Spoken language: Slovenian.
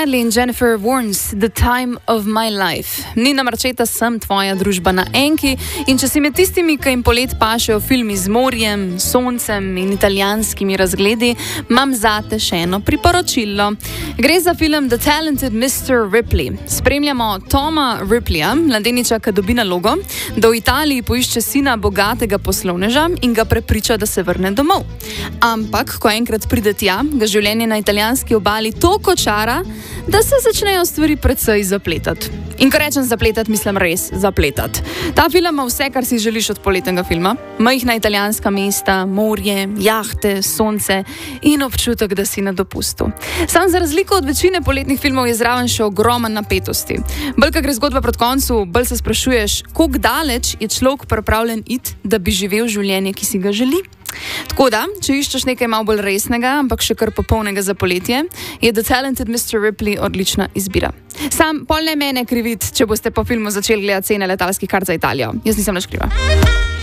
Hadley in Jennifer Warnes, The Time of My Life. Nina Marčeta, sem tvoja družba na enki in če si med tistimi, ki jim polet pašejo filmi z morjem, soncem in italijanskimi razgledi, imam zate še eno priporočilo. Gre za film The Talented Mr. Ripley. Spremljamo Toma Ripleya, mladeniča, ki dobi nalogo, da v Italiji poišče sina bogatega poslovneža in ga prepriča, da se vrne domov. Ampak, ko enkrat pride tja, ga življenje na italijanski obali toliko čara, da se začnejo stvari precej zapletati. In ko rečem zapletati, mislim res zapletati. Ta film ima vse, kar si želiš od poletnega filma. Majhna italijanska mesta, morje, jahte, sonce in občutek, da si na dopustu. Sam za razliko od večine poletnih filmov je zraven še ogromen napetosti. Bolj, ko gre zgodba proti koncu, bolj se sprašuješ, koliko daleč je človek pripravljen iti, da bi živel življenje, ki si ga želi. Tako da, če iščeš nekaj malo bolj resnega, ampak še kar popolnega za poletje, je The Talented Mr. Ripley odlična izbira. Sam pol ne mene kriviti, če boste po filmu začeli gledati cene letalskih kart za Italijo. Jaz nisem nič kriva.